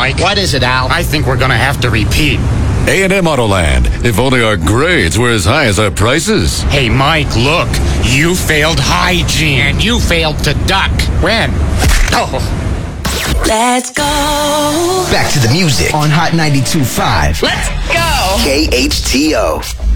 Mike. What is it, Al? I think we're gonna have to repeat. A&M Autoland. If only our grades were as high as our prices. Hey, Mike, look. You failed hygiene. And you failed to duck. When? Oh. Let's go. Back to the music on Hot 92.5. Let's go. KHTO.